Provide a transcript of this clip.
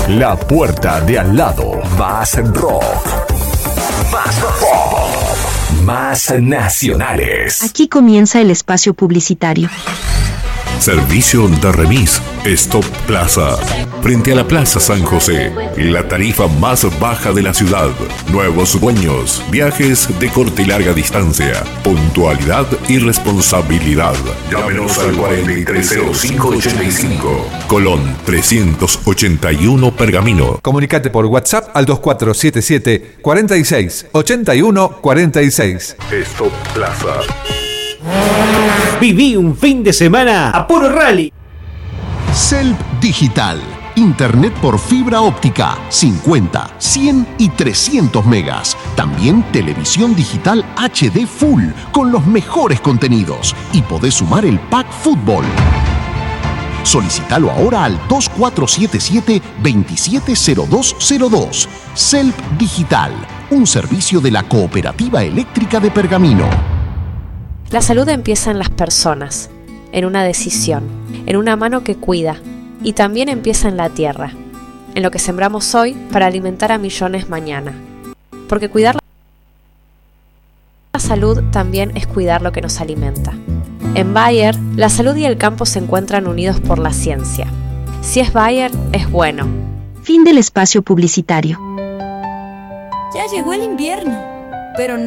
La puerta de al lado. Más rock. Más pop. Más nacionales. Aquí comienza el espacio publicitario. Servicio de remis Stop Plaza. Frente a la Plaza San José. La tarifa más baja de la ciudad. Nuevos dueños. Viajes de corta y larga distancia. Puntualidad y responsabilidad. Llámenos al 430585. Colón 381 Pergamino. Comunicate por WhatsApp al 2477 46 81 46. Stop Plaza. Viví un fin de semana a puro rally. Celp Digital. Internet por fibra óptica, 50, 100 y 300 megas. También televisión digital HD Full con los mejores contenidos. Y podés sumar el pack fútbol. Solicítalo ahora al 2477-270202. Celp Digital, un servicio de la Cooperativa Eléctrica de Pergamino. La salud empieza en las personas, en una decisión, en una mano que cuida, y también empieza en la tierra, en lo que sembramos hoy para alimentar a millones mañana. Porque cuidar la salud también es cuidar lo que nos alimenta. En Bayer, la salud y el campo se encuentran unidos por la ciencia. Si es Bayer, es bueno. Fin del espacio publicitario. Ya llegó el invierno, pero no